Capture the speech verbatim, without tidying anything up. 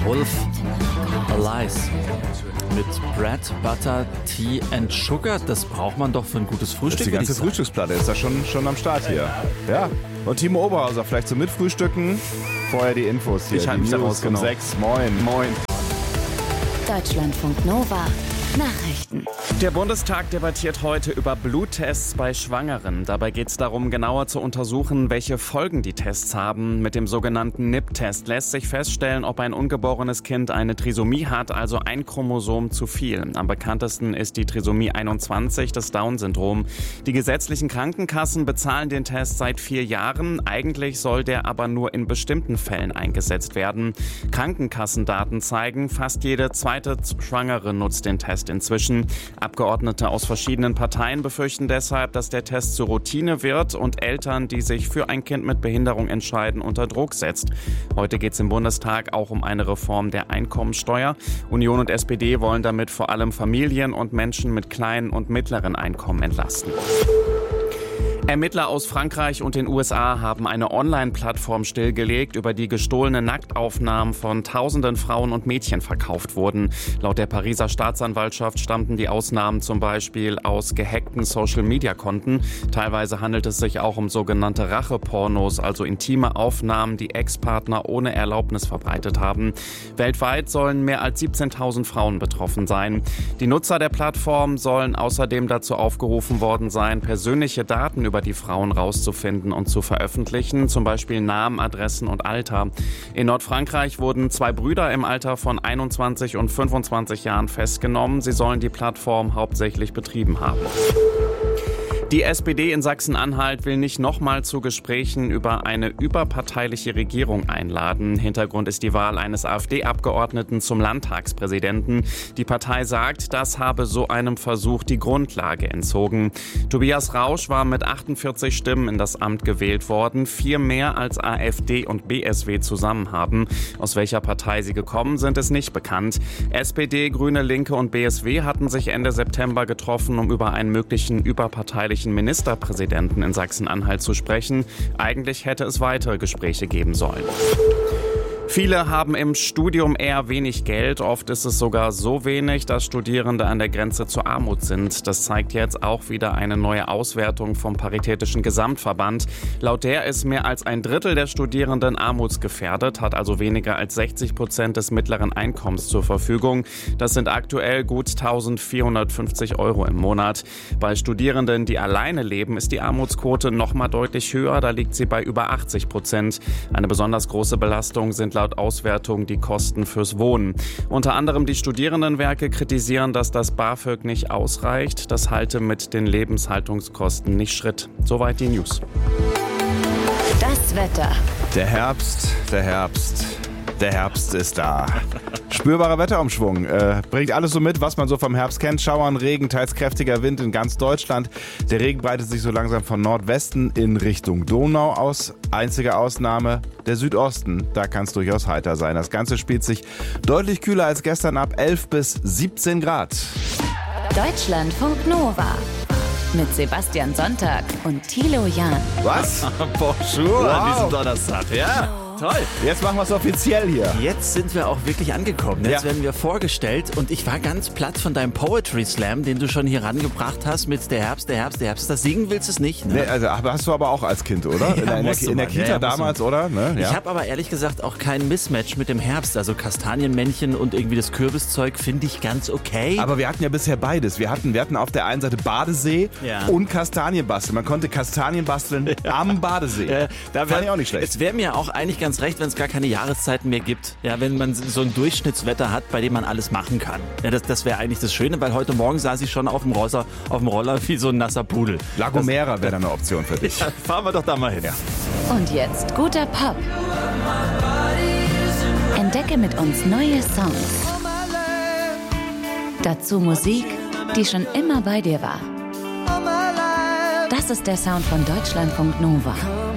Wolf Alice mit Bread, Butter, Tea and Sugar. Das braucht man doch für ein gutes Frühstück. Das ist die ganze Frühstücksplatte ist da schon, schon am Start hier. Ja. Und Timo Oberhauser vielleicht zum Mitfrühstücken. Vorher die Infos hier. Ich halte mich da raus, um genau. sechs. Moin. Moin. Deutschlandfunk Nova. Nachrichten. Der Bundestag debattiert heute über Bluttests bei Schwangeren. Dabei geht es darum, genauer zu untersuchen, welche Folgen die Tests haben. Mit dem sogenannten N I P-Test lässt sich feststellen, ob ein ungeborenes Kind eine Trisomie hat, also ein Chromosom zu viel. Am bekanntesten ist die Trisomie einundzwanzig, das Down-Syndrom. Die gesetzlichen Krankenkassen bezahlen den Test seit vier Jahren. Eigentlich soll der aber nur in bestimmten Fällen eingesetzt werden. Krankenkassendaten zeigen, fast jede zweite Schwangere nutzt den Test inzwischen. Abgeordnete aus verschiedenen Parteien befürchten deshalb, dass der Test zur Routine wird und Eltern, die sich für ein Kind mit Behinderung entscheiden, unter Druck setzt. Heute geht es im Bundestag auch um eine Reform der Einkommensteuer. Union und S P D wollen damit vor allem Familien und Menschen mit kleinen und mittleren Einkommen entlasten. Ermittler aus Frankreich und den U S A haben eine Online-Plattform stillgelegt, über die gestohlene Nacktaufnahmen von tausenden Frauen und Mädchen verkauft wurden. Laut der Pariser Staatsanwaltschaft stammten die Ausnahmen zum Beispiel aus gehackten Social-Media-Konten. Teilweise handelt es sich auch um sogenannte Rachepornos, also intime Aufnahmen, die Ex-Partner ohne Erlaubnis verbreitet haben. Weltweit sollen mehr als siebzehntausend Frauen betroffen sein. Die Nutzer der Plattform sollen außerdem dazu aufgerufen worden sein, persönliche Daten über die Frauen rauszufinden und zu veröffentlichen, zum Beispiel Namen, Adressen und Alter. In Nordfrankreich wurden zwei Brüder im Alter von einundzwanzig und fünfundzwanzig Jahren festgenommen. Sie sollen die Plattform hauptsächlich betrieben haben. Die S P D in Sachsen-Anhalt will nicht nochmal zu Gesprächen über eine überparteiliche Regierung einladen. Hintergrund ist die Wahl eines AfD-Abgeordneten zum Landtagspräsidenten. Die Partei sagt, das habe so einem Versuch die Grundlage entzogen. Tobias Rausch war mit achtundvierzig Stimmen in das Amt gewählt worden, vier mehr als AfD und B S W zusammen haben. Aus welcher Partei sie gekommen sind, ist nicht bekannt. S P D, Grüne, Linke und B S W hatten sich Ende September getroffen, um über einen möglichen überparteilichen Ministerpräsidenten in Sachsen-Anhalt zu sprechen. Eigentlich hätte es weitere Gespräche geben sollen. Viele haben im Studium eher wenig Geld. Oft ist es sogar so wenig, dass Studierende an der Grenze zur Armut sind. Das zeigt jetzt auch wieder eine neue Auswertung vom Paritätischen Gesamtverband. Laut der ist mehr als ein Drittel der Studierenden armutsgefährdet, hat also weniger als sechzig Prozent des mittleren Einkommens zur Verfügung. Das sind aktuell gut eintausendvierhundertfünfzig Euro im Monat. Bei Studierenden, die alleine leben, ist die Armutsquote noch mal deutlich höher. Da liegt sie bei über achtzig Prozent. Eine besonders große Belastung sind laut Auswertung die Kosten fürs Wohnen. Unter anderem die Studierendenwerke kritisieren, dass das BAföG nicht ausreicht. Das halte mit den Lebenshaltungskosten nicht Schritt. Soweit die News. Das Wetter. Der Herbst, der Herbst, der Herbst ist da. Spürbarer Wetterumschwung. Äh, bringt alles so mit, was man so vom Herbst kennt. Schauern, Regen, teils kräftiger Wind in ganz Deutschland. Der Regen breitet sich so langsam von Nordwesten in Richtung Donau aus. Einzige Ausnahme der Südosten. Da kann es durchaus heiter sein. Das Ganze spielt sich deutlich kühler als gestern ab. elf bis siebzehn Grad. Deutschlandfunk Nova. Mit Sebastian Sonntag und Thilo Jahn. Was? Bonjour Wow. an diesem Donnerstag. Ja, toll. Jetzt machen wir es offiziell hier. Jetzt sind wir auch wirklich angekommen. Jetzt Ja. werden wir vorgestellt und ich war ganz platt von deinem Poetry Slam, den du schon hier rangebracht hast mit der Herbst, der Herbst, der Herbst. Das singen willst du es nicht, ne? Nee, also hast du aber auch als Kind, oder? Ja, in der, in musst der, du in der mal. Kita Ja, ja, musst damals, du oder? Ne? Ja. Ich habe aber ehrlich gesagt auch kein Mismatch mit dem Herbst. Also Kastanienmännchen und irgendwie das Kürbiszeug finde ich ganz okay. Aber wir hatten ja bisher beides. Wir hatten, wir hatten auf der einen Seite Badesee Ja. und Kastanien basteln. Man konnte Kastanien basteln am Badesee. Äh, da Fand wär, ich auch nicht schlecht. Es wäre mir auch eigentlich ganz recht, wenn es gar keine Jahreszeiten mehr gibt. Ja, wenn man so ein Durchschnittswetter hat, bei dem man alles machen kann. Ja, das das wäre eigentlich das Schöne, weil heute Morgen saß ich schon auf dem, Roller, auf dem Roller wie so ein nasser Pudel. La Gomera wäre dann eine Option für dich. Ja, fahren wir doch da mal hin. Ja. Und jetzt guter Pop. Entdecke mit uns neue Songs. Dazu Musik, die schon immer bei dir war. Das ist der Sound von Deutschlandfunk Nova.